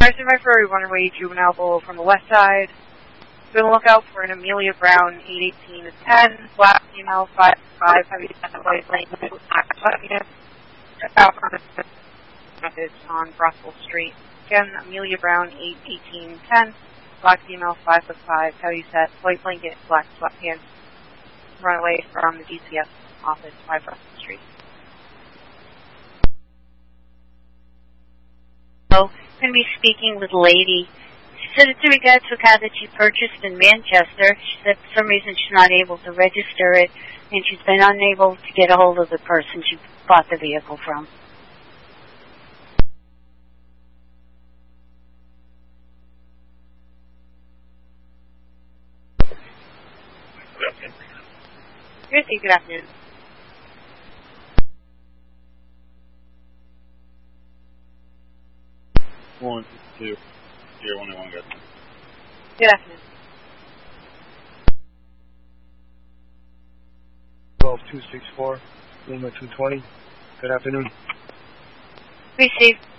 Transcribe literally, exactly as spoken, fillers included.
Person by Furry Runaway Juvenile Bull from the west side. Be on the lookout for an Amelia Brown, eight eighteen to ten, black female, five five, heavy white lane, black unit. Check out for message on Brussels Street. Again, Amelia Brown, eight eighteen ten, black female, five foot five, heavy set, white blanket, black sweatpants. Runaway from the D C S office, five Brussels Street. Hello, I'm going to be speaking with a lady. She said it's in regards to a car that she purchased in Manchester. She said for some reason she's not able to register it, and she's been unable to get a hold of the person she bought the vehicle from. Good, good afternoon. One, two, zero, one, one, good. Good afternoon. twelve two six four, Lima two twenty. Good afternoon. Received.